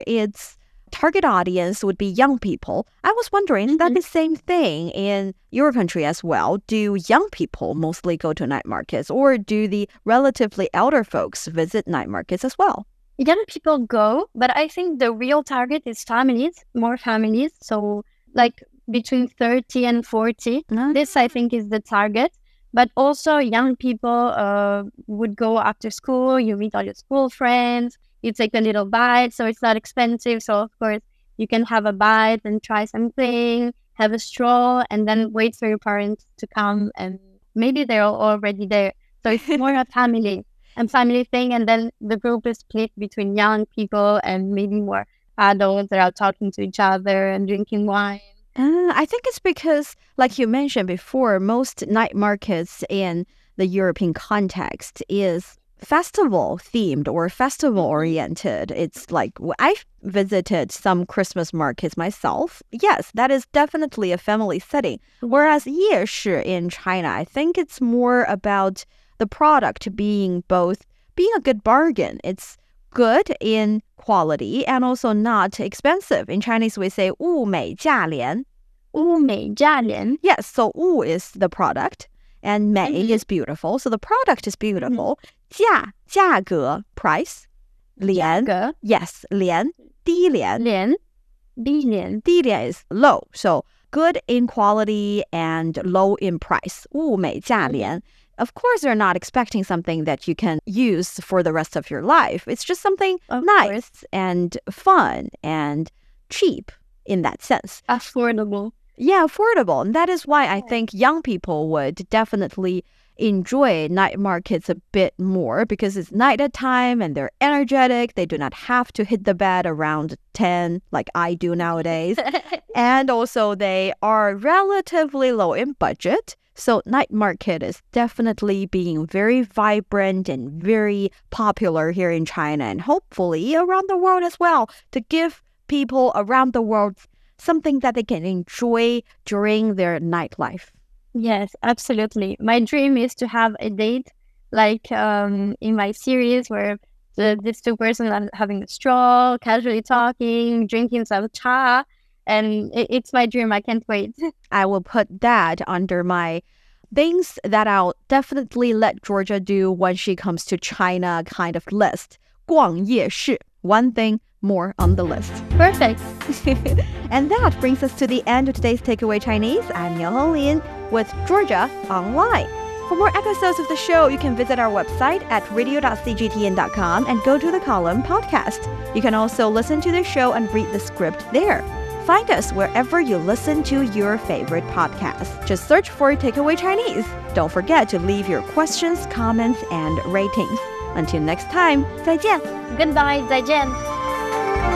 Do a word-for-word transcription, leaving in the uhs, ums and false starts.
its target audience would be young people. I was wondering, is that the same thing in your country as well? Do young people mostly go to night markets, or do the relatively elder folks visit night markets as well? Young people go, but I think the real target is families, more families. So like between thirty and forty. Mm. This, I think, is the target. But also young people uh, would go after school. You meet all your school friends. You take a little bite, so it's not expensive. So, of course, you can have a bite and try something, have a stroll, and then wait for your parents to come. And maybe they're already there. So it's more a family and family thing. And then the group is split between young people and maybe more adults that are talking to each other and drinking wine. Uh, I think it's because, like you mentioned before, most night markets in the European context is festival themed or festival oriented. It's like I've visited some Christmas markets myself. Yes, that is definitely a family setting. Whereas 夜市 in China, I think it's more about the product being both being a good bargain. It's good in quality and also not expensive. In Chinese, we say 物美价廉. 物美价廉. Yes, so 物 is the product and 美 Mhm. is beautiful. So the product is beautiful. 价, 价格, price. 廉, 价格. yes, 廉, 低廉. 廉, 低廉. 低廉 is low. So good in quality and low in price. 物美价廉. Of course, you're not expecting something that you can use for the rest of your life. It's just something Of nice course. and fun and cheap in that sense. Affordable. Yeah, affordable. And that is why I think young people would definitely enjoy night markets a bit more because it's night at time and they're energetic. They do not have to hit the bed around ten like I do nowadays. And also they are relatively low in budget. So night market is definitely being very vibrant and very popular here in China and hopefully around the world as well to give people around the world something that they can enjoy during their nightlife. Yes, absolutely. My dream is to have a date like um, in my series where the, these two persons are having a stroll, casually talking, drinking some cha. And it, it's my dream. I can't wait. I will put that under my things that I'll definitely let Georgia do when she comes to China kind of list. 逛夜市, one thing more on the list. Perfect. And that brings us to the end of today's Takeaway Chinese. I'm Niao Honglin with Georgia Online. For more episodes of the show, you can visit our website at radio dot c g t n dot com and go to the column podcast. You can also listen to the show and read the script there. Find us wherever you listen to your favorite podcasts. Just search for Takeaway Chinese. Don't forget to leave your questions, comments, and ratings. Until next time, 再见. Goodbye. 再见.